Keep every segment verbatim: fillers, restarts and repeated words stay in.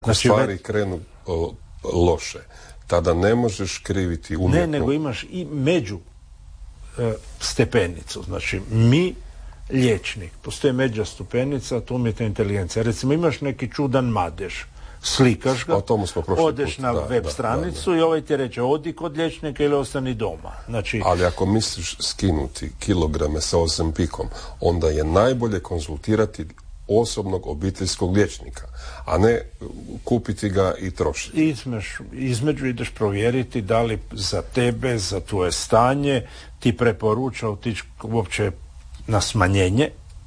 Ako znači, stvari već... krenu o, loše, tada ne možeš kriviti umjetno. Ne, nego imaš i među e, stepenicu. Znači, mi, liječnik, postoji međa stupenica, to umjetna inteligencija. Recimo, imaš neki čudan madež, slikaš ga, odeš na da, web da, stranicu da, da. I ovaj ti reče, odi kod liječnika ili ostani doma. Znači, ali ako misliš skinuti kilograme sa Ozempikom, onda je najbolje konzultirati osobnog obiteljskog liječnika, a ne kupiti ga i trošiti. Izmeš, između ideš provjeriti da li za tebe, za tvoje stanje ti preporuča otići uopće na smanjenje,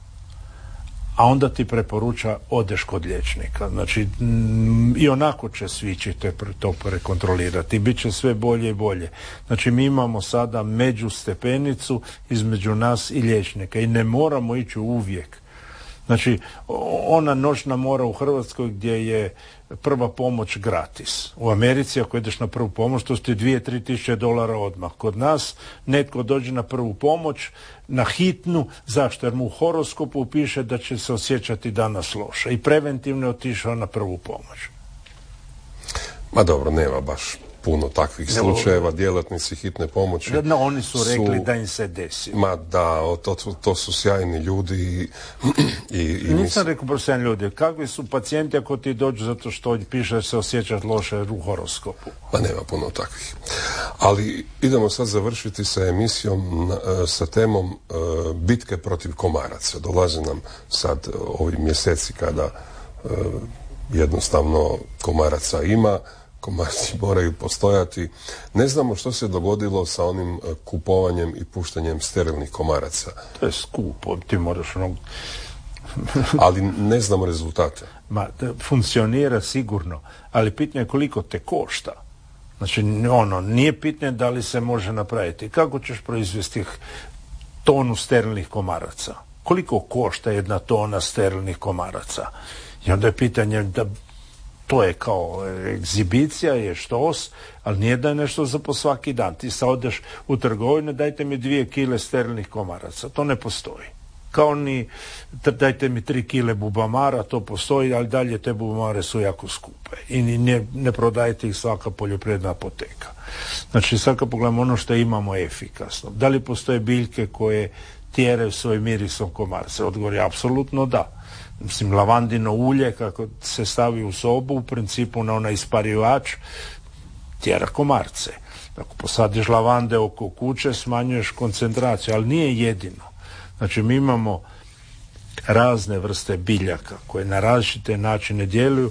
a onda ti preporuča odeš kod liječnika. Znači, m, i onako će svi će te to prekontrolirati. Bit će sve bolje i bolje. Znači, mi imamo sada među stepenicu između nas i liječnika i ne moramo ići uvijek. Znači, ona noćna mora u Hrvatskoj gdje je prva pomoć gratis. U Americi ako ideš na prvu pomoć, to su ti dvije, tri tisuće dolara odmah. Kod nas netko dođe na prvu pomoć, na hitnu, zašto? Jer mu u horoskopu piše da će se osjećati danas loše. I preventivno je otišao na prvu pomoć. Ma dobro, nema baš puno takvih slučajeva, djelatnici hitne pomoći. No, oni su rekli su, da im se desi. Ma da, to, to su sjajni ljudi i... i, i Nisam mislim... rekao pro sjajni ljudi. Kakvi su pacijenti ako ti dođu zato što piše da se osjećaš loše u horoskopu? Ma nema puno takvih. Ali idemo sad završiti sa emisijom, sa temom uh, bitke protiv komaraca. Dolaze nam sad ovi mjeseci kada uh, jednostavno komaraca ima, komarci moraju postojati. Ne znamo što se dogodilo sa onim kupovanjem i puštanjem sterilnih komaraca. To je skupo, ti moraš ono... Ali ne znamo rezultate. Ma, funkcionira sigurno, ali pitanje je koliko te košta. Znači, ono, nije pitanje da li se može napraviti. Kako ćeš proizvesti tonu sterilnih komaraca? Koliko košta jedna tona sterilnih komaraca? I onda je pitanje da to je kao egzibicija, je štos, ali nije da je nešto za po svaki dan. Ti sad odeš u trgovinu, dajte mi dvije kile sterilnih komaraca. To ne postoji. Kao ni dajte mi tri kile bubamara, to postoji, ali dalje te bubamare su jako skupe. I ne, ne prodajte ih svaka poljoprivredna apoteka. Znači, sad kad pogledamo ono što imamo efikasno. Da li postoje biljke koje tjeraju svoj mirisom komarce? Odgovor je apsolutno da. Mislim, lavandino ulje kako se stavi u sobu, u principu na onaj isparivač tjera komarce. Ako posadiš lavande oko kuće, smanjuješ koncentraciju, ali nije jedino. Znači, mi imamo razne vrste biljaka koje na različite načine djeluju.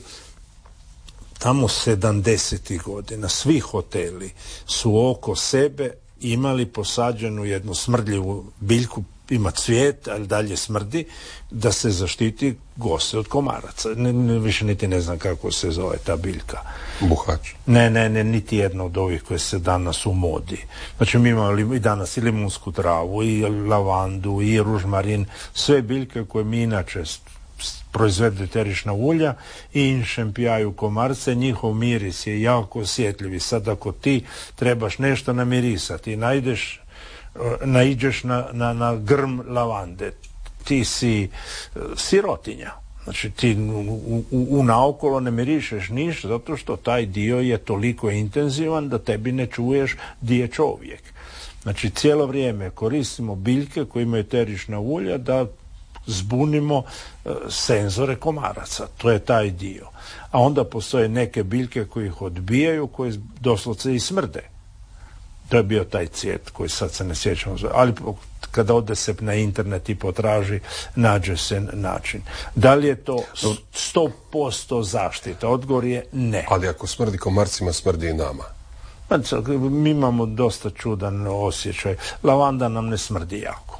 Tamo sedamdesetih godina svi hoteli su oko sebe imali posađenu jednu smrdljivu biljku, ima cvijet, ali dalje smrdi, da se zaštiti goste od komaraca. Ne, ne, više niti ne znam kako se zove ta biljka. Buhač. Ne, ne, ne, niti jedna od ovih koje se danas u modi. Znači, mi imamo i danas i limunsku travu, i lavandu, i ružmarin, sve biljke koje mi inače proizvedu eterična ulja i inšempijaju komarce, njihov miris je jako osjetljiv. Sad ako ti trebaš nešto namirisati i najdeš naiđeš na, na, na grm lavande, ti si sirotinja. Znači, ti u, u, u naokolo ne mirišeš ništa, zato što taj dio je toliko intenzivan da tebi ne čuješ di je čovjek. Znači, cijelo vrijeme koristimo biljke koje imaju eterična ulja da zbunimo uh, senzore komaraca. To je taj dio. A onda postoje neke biljke koje ih odbijaju, koje doslovce i smrde. To je bio taj cvijet koji sad se ne sjećamo. Ali kada ode se na internet i potraži, nađe se način. Da li je to sto posto zaštita? Odgovor je ne. Ali ako smrdi komarcima, smrdi i nama. Mi imamo dosta čudan osjećaj. Lavanda nam ne smrdi jako.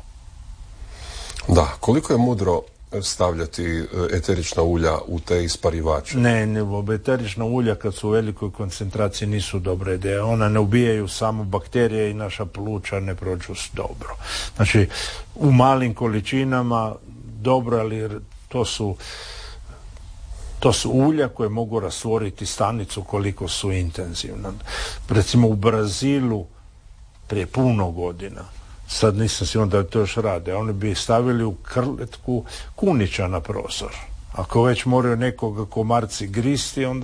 Da, koliko je mudro stavljati eterična ulja u te isparivače? Ne, ne, eterična ulja kad su u velikoj koncentraciji nisu dobra ideja. Ona ne ubijaju samo bakterije i naša pluća ne prođu dobro. Znači, u malim količinama dobro, ali to su to su ulja koje mogu rastvoriti stanicu koliko su intenzivna. Recimo u Brazilu prije puno godina, sad nisam siguran da to još rade, oni bi stavili u krletku kunića na prostor. Ako već moraju nekoga komarci gristi, onda